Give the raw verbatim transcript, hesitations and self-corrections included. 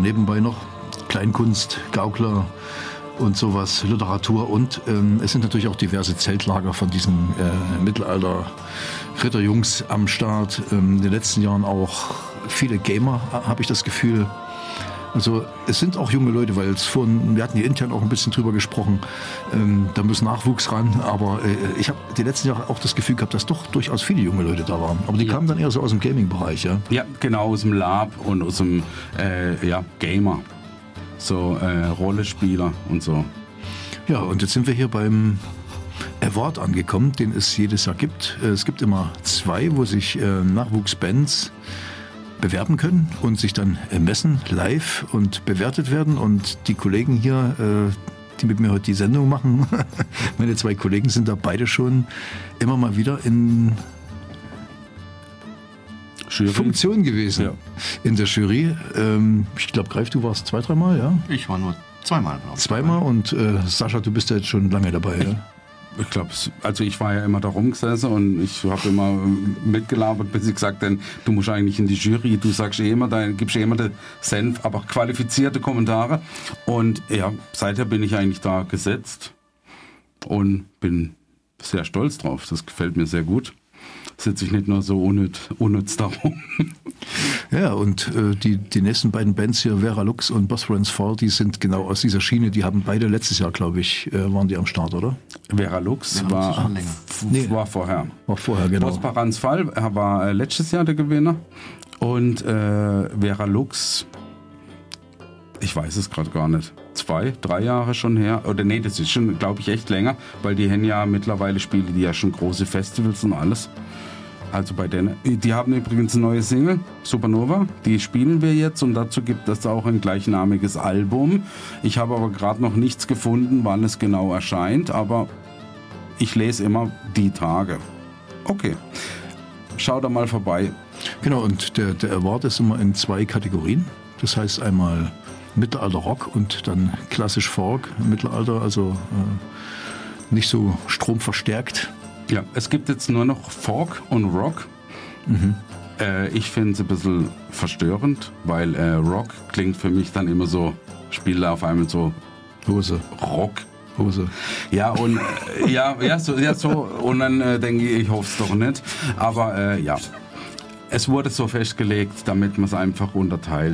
nebenbei noch. Kleinkunst, Gaukler und sowas, Literatur. Und ähm, es sind natürlich auch diverse Zeltlager von diesen äh, Mittelalter-Ritterjungs am Start. Ähm, in den letzten Jahren auch viele Gamer, habe ich das Gefühl. Also es sind auch junge Leute, weil es vorhin, wir hatten hier intern auch ein bisschen drüber gesprochen, ähm, da muss Nachwuchs ran, aber äh, ich habe die letzten Jahre auch das Gefühl gehabt, dass doch durchaus viele junge Leute da waren. Aber die ja. kamen dann eher so aus dem Gaming-Bereich, ja? Ja, genau, aus dem Lab und aus dem äh, ja, Gamer, so äh, Rollespieler und so. Ja, und jetzt sind wir hier beim Award angekommen, den es jedes Jahr gibt. Es gibt immer zwei, wo sich äh, Nachwuchsbands bewerben können und sich dann messen, live und bewertet werden. Und die Kollegen hier, die mit mir heute die Sendung machen, meine zwei Kollegen sind da beide schon immer mal wieder in Jury. Funktion gewesen. Ja. In der Jury. Ich glaube, Greif, du warst zwei, dreimal, ja? Ich war nur zweimal. Zweimal und äh, Sascha, du bist ja jetzt schon lange dabei, ja? Ich glaube, also ich war ja immer da rumgesessen und ich habe immer mitgelabert, bis ich gesagt habe, du musst eigentlich in die Jury, du sagst eh immer, da gibst eh immer den Senf, aber qualifizierte Kommentare. Und ja, seither bin ich eigentlich da gesetzt und bin sehr stolz drauf. Das gefällt mir sehr gut. Sitze ich nicht nur so unnütz, unnütz darum. Ja, und äh, die, die nächsten beiden Bands hier, Vera Lux und Bosphorus Fall, die sind genau aus dieser Schiene. Die haben beide letztes Jahr, glaube ich, äh, waren die am Start, oder? Vera Lux ja, war, schon länger. F- nee. war vorher. War vorher, genau. Bosphorus Fall war äh, letztes Jahr der Gewinner. Und äh, Vera Lux, ich weiß es gerade gar nicht, zwei, drei Jahre schon her. Oder nee, das ist schon, glaube ich, echt länger, weil die haben ja mittlerweile spielen die ja schon große Festivals und alles. Also bei denen. Die haben übrigens eine neue Single, Supernova, die spielen wir jetzt und dazu gibt es auch ein gleichnamiges Album. Ich habe aber gerade noch nichts gefunden, wann es genau erscheint, aber ich lese immer die Tage. Okay, schau da mal vorbei. Genau, und der, der Award ist immer in zwei Kategorien. Das heißt einmal Mittelalter Rock und dann klassisch Folk, Mittelalter, also äh, nicht so stromverstärkt. Ja, es gibt jetzt nur noch Folk und Rock. Mhm. Äh, ich finde es ein bisschen verstörend, weil äh, Rock klingt für mich dann immer so, spielt auf einmal so Hose. Rock. Hose. Ja, und äh, ja, ja, so, ja, so. Und dann äh, denke ich, ich hoffe es doch nicht. Aber äh, ja, es wurde so festgelegt, damit man es einfach unterteilt.